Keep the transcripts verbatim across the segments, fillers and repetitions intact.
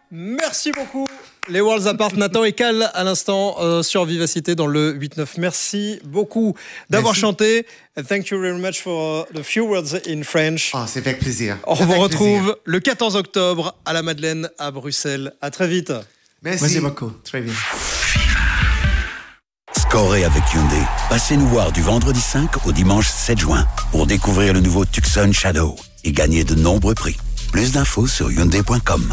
Merci beaucoup. Les Worlds Apart, Nathan et Cal à l'instant euh, sur Vivacité dans le huit neuf. Merci beaucoup d'avoir Merci. chanté. And thank you very much for the few words in French. Oh, c'est avec plaisir. On c'est vous retrouve plaisir. le quatorze octobre à la Madeleine à Bruxelles. À très vite. Merci, Merci beaucoup. Très bien. Scorez avec Hyundai. Passez nous voir du vendredi cinq au dimanche sept juin pour découvrir le nouveau Tucson Shadow et gagner de nombreux prix. Plus d'infos sur hyundai point com.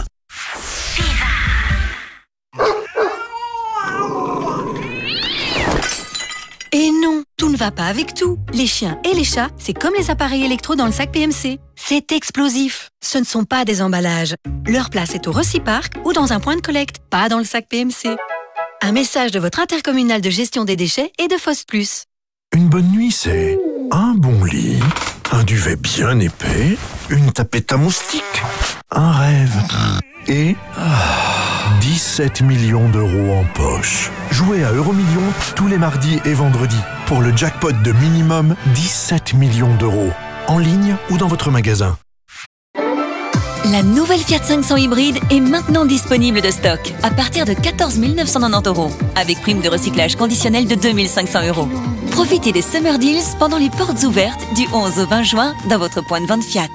Et non, tout ne va pas avec tout. Les chiens et les chats, c'est comme les appareils électro dans le sac P M C. C'est explosif. Ce ne sont pas des emballages. Leur place est au Reciparc ou dans un point de collecte, pas dans le sac P M C. Un message de votre intercommunal de gestion des déchets et de Foss Plus. Une bonne nuit, c'est un bon lit, un duvet bien épais, une tapette à moustiques, un rêve et ah, dix-sept millions d'euros en poche. Jouez à Euromillions tous les mardis et vendredis pour le jackpot de minimum dix-sept millions d'euros. En ligne ou dans votre magasin. La nouvelle Fiat cinq cents hybride est maintenant disponible de stock à partir de quatorze mille neuf cent quatre-vingt-dix euros avec prime de recyclage conditionnelle de deux mille cinq cents euros. Profitez des Summer Deals pendant les portes ouvertes du onze au vingt juin dans votre point de vente Fiat.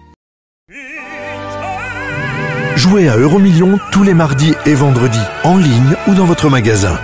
Jouez à Euromillions tous les mardis et vendredis en ligne ou dans votre magasin.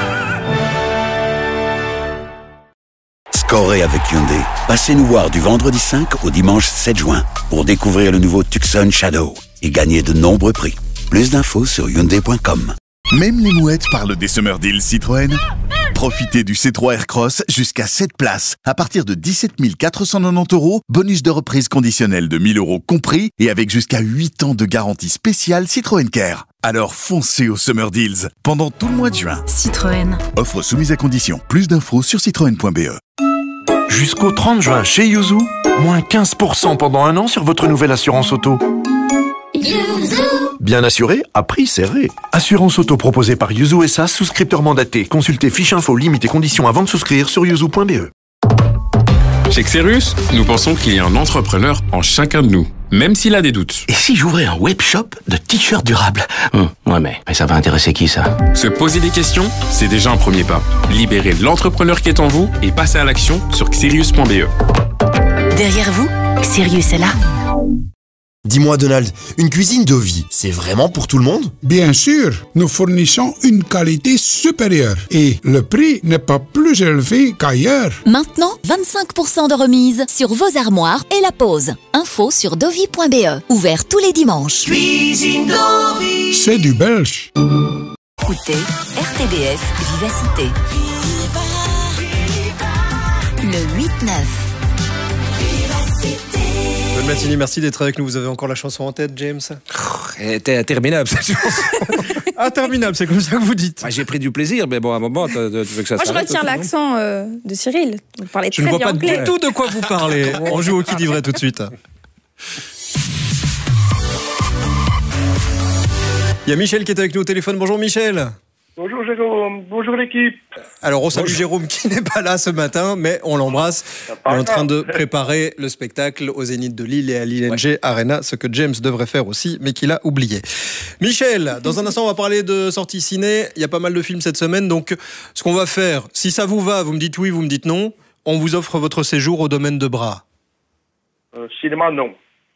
Scorez avec Hyundai. Passez nous voir du vendredi cinq au dimanche sept juin pour découvrir le nouveau Tucson Shadow et gagner de nombreux prix. Plus d'infos sur hyundai point com. Même les mouettes parlent des Summer Deals Citroën. Profitez du C trois Aircross jusqu'à sept places à partir de dix-sept mille quatre cent quatre-vingt-dix euros, bonus de reprise conditionnel de mille euros compris et avec jusqu'à huit ans de garantie spéciale Citroën Care. Alors foncez aux Summer Deals pendant tout le mois de juin. Citroën. Offre soumise à condition. Plus d'infos sur citroën point b e. Jusqu'au trente juin chez Yuzu, moins quinze pour cent pendant un an sur votre nouvelle assurance auto. Bien assuré, à prix serré. Assurance auto proposée par Yuzu S A, souscripteur mandaté. Consultez fiche info, limites et conditions avant de souscrire sur yuzu point b e. Chez Xerius, nous pensons qu'il y a un entrepreneur en chacun de nous, même s'il a des doutes. Et si j'ouvrais un webshop de t-shirts durables? hum, Ouais, mais, mais ça va intéresser qui, ça? Se poser des questions, c'est déjà un premier pas. Libérez l'entrepreneur qui est en vous et passez à l'action sur xerius point b e. Derrière vous, Xerius est là. Dis-moi Donald, une cuisine Dovi, c'est vraiment pour tout le monde? Bien sûr, nous fournissons une qualité supérieure et le prix n'est pas plus élevé qu'ailleurs. Maintenant, vingt-cinq pour cent de remise sur vos armoires et la pose. Info sur dovi point b e. Ouvert tous les dimanches. Cuisine Dovi, c'est du belge. Écoutez R T B F Vivacité. Le huit neuf. Bonne matinée, merci d'être avec nous. Vous avez encore la chanson en tête, James? Elle était interminable, cette chanson. Interminable, c'est comme ça que vous dites. Bah, j'ai pris du plaisir, mais bon, à un moment, tu veux que ça Moi, je retiens l'accent euh, de Cyril. Vous parlez Je très ne vois bien pas anglais. du tout de quoi vous parlez. On joue au qui dit vrai tout de suite. Il y a Michel qui est avec nous au téléphone. Bonjour Michel. Bonjour Jérôme, bonjour l'équipe. Alors on salue Jérôme qui n'est pas là ce matin, mais on l'embrasse. On est en train de préparer le spectacle au Zénith de Lille et à l'I N G ouais. Arena, ce que James devrait faire aussi, mais qu'il a oublié. Michel, dans un instant on va parler de sorties ciné. Il y a pas mal de films cette semaine, donc ce qu'on va faire, si ça vous va, vous me dites oui, vous me dites non, on vous offre votre séjour au domaine de Bras. Euh, cinéma, non.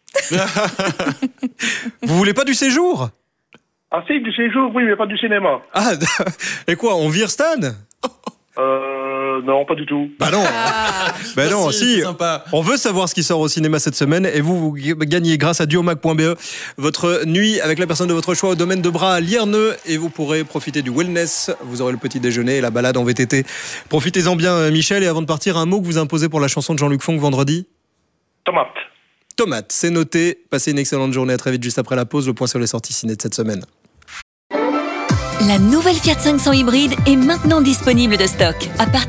Vous voulez pas du séjour ? Ah si, du séjour, oui, mais pas du cinéma. Ah, et quoi, on vire Stan ? Euh, non, pas du tout. Bah non, ah, bah non, si, si on veut savoir ce qui sort au cinéma cette semaine et vous, vous gagnez grâce à duomac point b e votre nuit avec la personne de votre choix au domaine de Bras à Lierneux et vous pourrez profiter du wellness, vous aurez le petit déjeuner et la balade en V T T. Profitez-en bien Michel, et avant de partir, un mot que vous imposez pour la chanson de Jean-Luc Fonck vendredi ? Tomate. Tomate, c'est noté. Passez une excellente journée, à très vite juste après la pause, le point sur les sorties ciné de cette semaine. La nouvelle Fiat cinq cents hybride est maintenant disponible de stock à partir